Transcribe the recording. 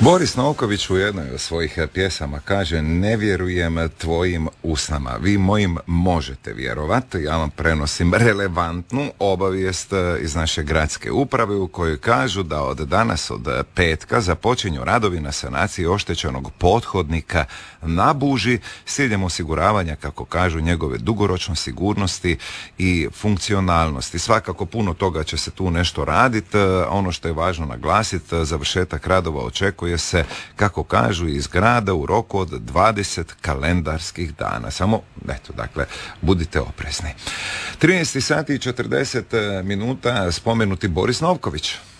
Boris Novković u jednoj od svojih pjesama kaže: ne vjerujem tvojim usnama, vi mojim možete vjerovati. Ja vam prenosim relevantnu obavijest iz naše gradske uprave u kojoj kažu da od danas, od petka, započinju radovi na sanaciji oštećenog pothodnika na Buži s ciljem osiguravanja, kako kažu, njegove dugoročne sigurnosti i funkcionalnosti. Svakako puno toga će se tu nešto raditi. Ono što je važno naglasiti, završetak radova očekuje se, kako kažu, iz grada u roku od 20 kalendarskih dana. Samo, eto, dakle, budite oprezni. 13 sati i 40 minuta, spomenuti Boris Novković.